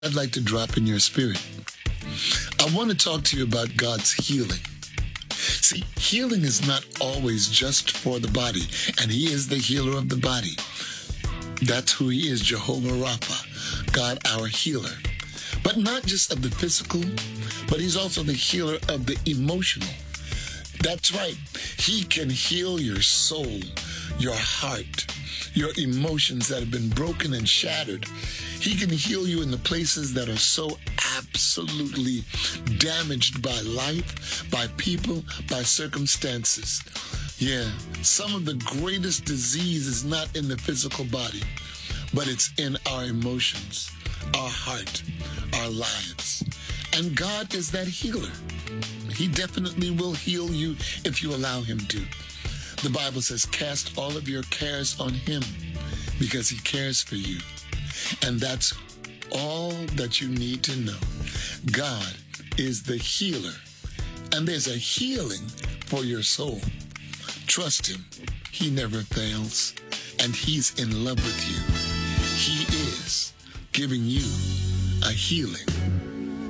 I'd like to drop in your spirit. I want to talk to you about God's healing. See, healing is not always just for the body, and He is the healer of the body. That's who He is, Jehovah Rapha, God our healer. But not just of the physical, but He's also the healer of the emotional. That's right. He can heal your soul, your heart, your emotions that have been broken and shattered. He can heal you in the places that are so absolutely damaged by life, by people, by circumstances. Yeah, some of the greatest disease is not in the physical body, but it's in our emotions, our heart, our lives. And God is that healer. He definitely will heal you if you allow Him to. The Bible says, cast all of your cares on Him because He cares for you. And that's all that you need to know. God is the healer, and there's a healing for your soul. Trust Him. He never fails, and He's in love with you. He is giving you a healing